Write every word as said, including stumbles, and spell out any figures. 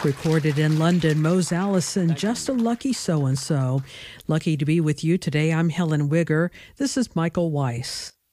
recorded in London, Mose Allison, Just a Lucky So-and-So. Lucky to be with you today. I'm Helen Wigger. This is Michael Weiss.